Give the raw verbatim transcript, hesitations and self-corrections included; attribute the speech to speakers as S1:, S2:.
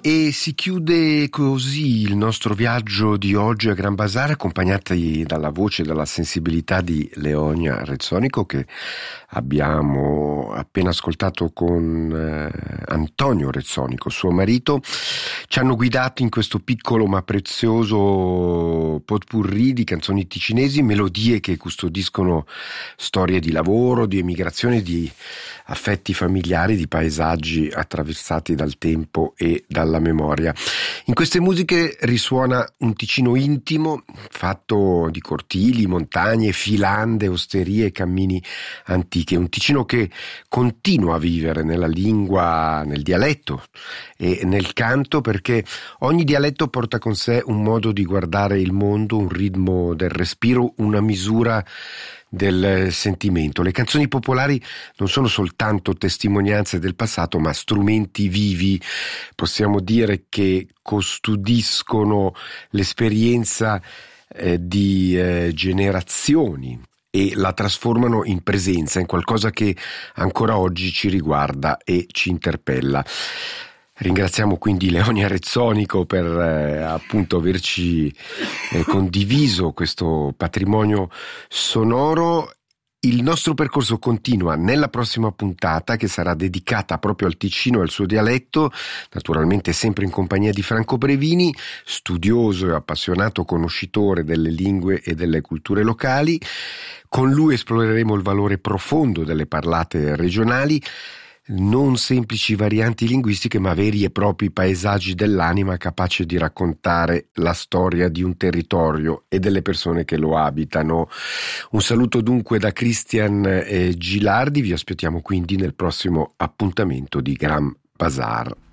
S1: E si chiude così il nostro viaggio di oggi a Gran Bazar, accompagnati dalla voce e dalla sensibilità di Leonia Rezzonico, che abbiamo appena ascoltato con eh, Antonio Rezzonico, suo marito. Ci hanno guidato in questo piccolo ma prezioso potpourri di canzoni ticinesi, melodie che custodiscono storie di lavoro, di emigrazione, di affetti familiari, di paesaggi attraversati dal tempo e dalla memoria. In queste musiche risuona un Ticino intimo, fatto di cortili, montagne, filande, osterie e cammini antiche. Un Ticino che continua a vivere nella lingua, nel dialetto e nel canto, perché ogni dialetto porta con sé un modo di guardare il mondo, un ritmo del respiro, una misura del sentimento. Le canzoni popolari non sono soltanto testimonianze del passato, ma strumenti vivi, possiamo dire, che custodiscono l'esperienza eh, di eh, generazioni e la trasformano in presenza, in qualcosa che ancora oggi ci riguarda e ci interpella. Ringraziamo quindi Leonia Rezzonico per eh, appunto averci eh, condiviso questo patrimonio sonoro. Il nostro percorso continua nella prossima puntata, che sarà dedicata proprio al Ticino e al suo dialetto, naturalmente sempre in compagnia di Franco Brevini, studioso e appassionato conoscitore delle lingue e delle culture locali. Con lui esploreremo il valore profondo delle parlate regionali, non semplici varianti linguistiche, ma veri e propri paesaggi dell'anima, capaci di raccontare la storia di un territorio e delle persone che lo abitano. Un saluto dunque da Cristian Gilardi, vi aspettiamo quindi nel prossimo appuntamento di Gran Bazar.